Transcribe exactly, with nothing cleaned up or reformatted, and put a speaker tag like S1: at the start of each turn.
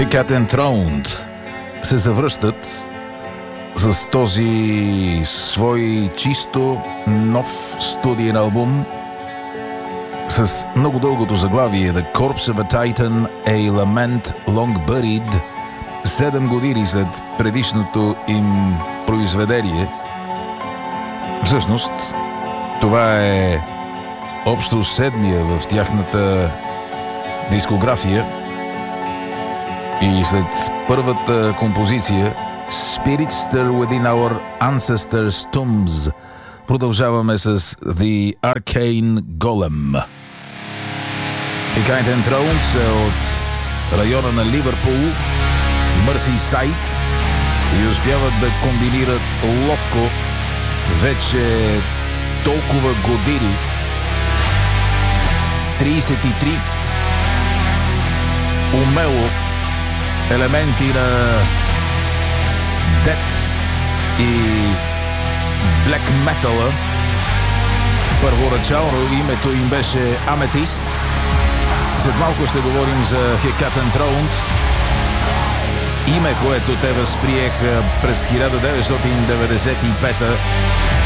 S1: Hecate Enthroned се завръщат с този свой чисто нов студиен албум с много дългото заглавие The Corpse of a Titan, A Lament Long Buried, седем години след предишното им произведение. Всъщност, това е общо седмия в тяхната дискография и след първата композиция Spirits Stir Within Our Ancestors' Tombs продължаваме с The Arcane Golem. Hecate Enthroned са от района на Ливърпул, Мърсисайд, и успяват да комбинират ловко вече толкова години, трийсет и три, умело елементи на Death и Black Metal. Първоначално името им беше Amethyst. След малко ще говорим за Hecate Enthroned, име, което те възприеха през хиляда деветстотин деветдесет и пета